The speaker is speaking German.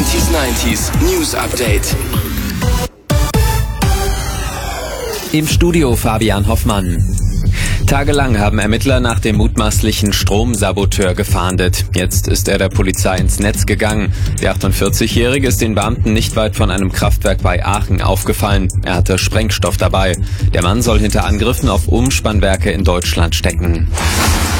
90s News Update. Im Studio Fabian Hoffmann. Tagelang haben Ermittler nach dem mutmaßlichen Stromsaboteur gefahndet. Jetzt ist er der Polizei ins Netz gegangen. Der 48-Jährige ist den Beamten nicht weit von einem Kraftwerk bei Aachen aufgefallen. Er hatte Sprengstoff dabei. Der Mann soll hinter Angriffen auf Umspannwerke in Deutschland stecken.